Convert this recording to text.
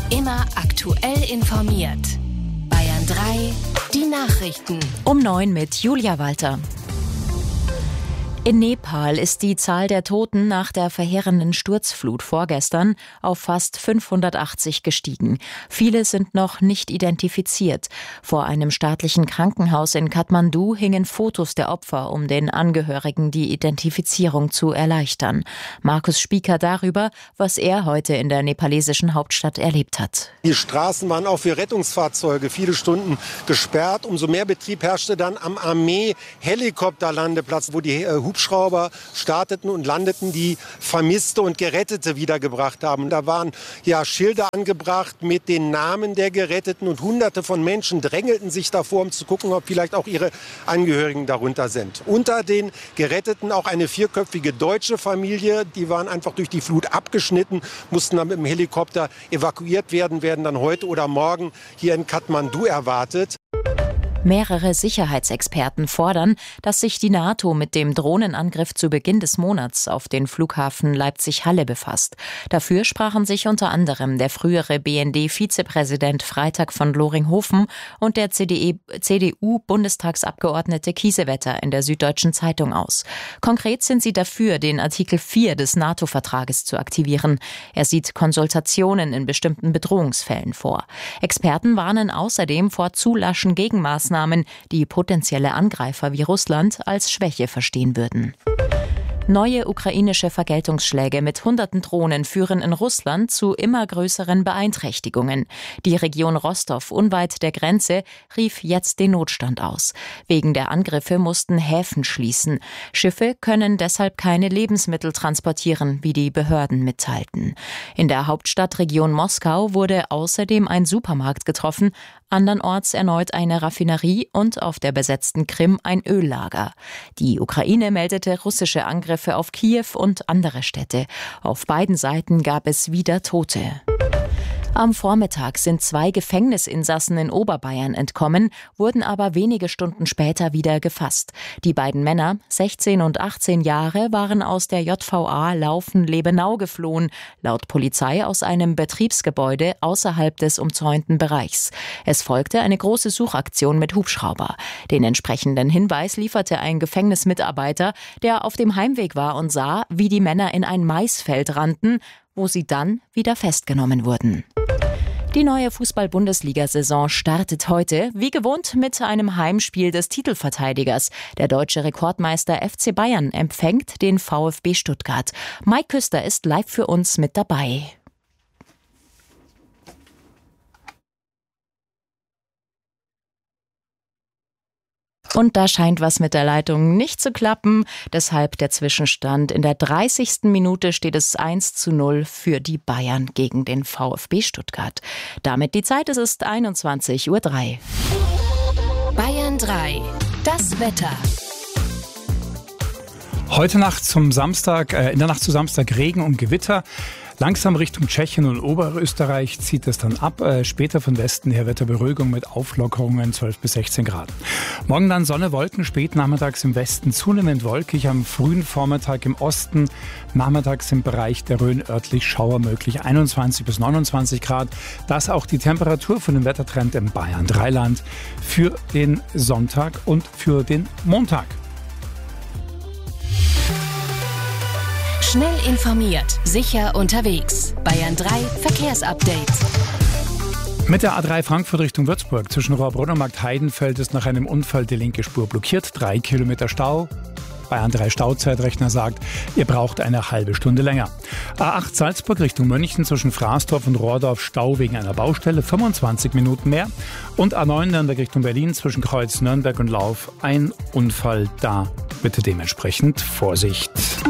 Immer aktuell informiert. Bayern 3, die Nachrichten. Um 9 mit Julia Walter. In Nepal ist die Zahl der Toten nach der verheerenden Sturzflut vorgestern auf fast 580 gestiegen. Viele sind noch nicht identifiziert. Vor einem staatlichen Krankenhaus in Kathmandu hingen Fotos der Opfer, um den Angehörigen die Identifizierung zu erleichtern. Markus Spieker darüber, was er heute in der nepalesischen Hauptstadt erlebt hat. Die Straßen waren auch für Rettungsfahrzeuge viele Stunden gesperrt. Umso mehr Betrieb herrschte dann am Armee-Helikopterlandeplatz, wo die Hubschrauber starteten und landeten, die Vermisste und Gerettete wiedergebracht haben. Da waren Schilder angebracht mit den Namen der Geretteten und Hunderte von Menschen drängelten sich davor, um zu gucken, ob vielleicht auch ihre Angehörigen darunter sind. Unter den Geretteten auch eine 4-köpfige deutsche Familie. Die waren einfach durch die Flut abgeschnitten, mussten dann mit dem Helikopter evakuiert werden dann heute oder morgen hier in Kathmandu erwartet. Mehrere Sicherheitsexperten fordern, dass sich die NATO mit dem Drohnenangriff zu Beginn des Monats auf den Flughafen Leipzig-Halle befasst. Dafür sprachen sich unter anderem der frühere BND-Vizepräsident Freytag von Loringhofen und der CDU-Bundestagsabgeordnete Kiesewetter in der Süddeutschen Zeitung aus. Konkret sind sie dafür, den Artikel 4 des NATO-Vertrages zu aktivieren. Er sieht Konsultationen in bestimmten Bedrohungsfällen vor. Experten warnen außerdem vor zu laschen Gegenmaßnahmen, die potenzielle Angreifer wie Russland als Schwäche verstehen würden. Neue ukrainische Vergeltungsschläge mit hunderten Drohnen führen in Russland zu immer größeren Beeinträchtigungen. Die Region Rostow unweit der Grenze rief jetzt den Notstand aus. Wegen der Angriffe mussten Häfen schließen. Schiffe können deshalb keine Lebensmittel transportieren, wie die Behörden mitteilten. In der Hauptstadtregion Moskau wurde außerdem ein Supermarkt getroffen, andernorts erneut eine Raffinerie und auf der besetzten Krim ein Öllager. Die Ukraine meldete russische Angriffe auf Kiew und andere Städte. Auf beiden Seiten gab es wieder Tote. Am Vormittag sind 2 Gefängnisinsassen in Oberbayern entkommen, wurden aber wenige Stunden später wieder gefasst. Die beiden Männer, 16 und 18 Jahre, waren aus der JVA Laufen-Lebenau geflohen, laut Polizei aus einem Betriebsgebäude außerhalb des umzäunten Bereichs. Es folgte eine große Suchaktion mit Hubschrauber. Den entsprechenden Hinweis lieferte ein Gefängnismitarbeiter, der auf dem Heimweg war und sah, wie die Männer in ein Maisfeld rannten, wo sie dann wieder festgenommen wurden. Die neue Fußball-Bundesliga-Saison startet heute, wie gewohnt, mit einem Heimspiel des Titelverteidigers. Der deutsche Rekordmeister FC Bayern empfängt den VfB Stuttgart. Mike Küster ist live für uns mit dabei. Und da scheint was mit der Leitung nicht zu klappen. Deshalb der Zwischenstand. In der 30. Minute steht es 1:0 für die Bayern gegen den VfB Stuttgart. Damit die Zeit, es ist 21:03 Uhr. Bayern 3, das Wetter. Heute Nacht zum Samstag, in der Nacht zu Samstag Regen und Gewitter. Langsam Richtung Tschechien und Oberösterreich zieht es dann ab. Später von Westen her Wetterberuhigung mit Auflockerungen 12 bis 16 Grad. Morgen dann Sonne, Wolken, spät nachmittags im Westen zunehmend wolkig, am frühen Vormittag im Osten. Nachmittags im Bereich der Rhön örtlich Schauer möglich, 21 bis 29 Grad. Das auch die Temperatur von dem Wettertrend im Bayern Dreiland für den Sonntag und für den Montag. Schnell informiert, sicher unterwegs. Bayern 3 Verkehrsupdate. Mit der A3 Frankfurt Richtung Würzburg zwischen Rohrbrunn und Marktheidenfeld ist nach einem Unfall die linke Spur blockiert. 3 Kilometer Stau. Bayern 3 Stauzeitrechner sagt, ihr braucht eine halbe Stunde länger. A8 Salzburg Richtung München zwischen Fraßdorf und Rohrdorf Stau wegen einer Baustelle, 25 Minuten mehr. Und A9 Nürnberg Richtung Berlin zwischen Kreuz Nürnberg und Lauf ein Unfall da. Bitte dementsprechend Vorsicht.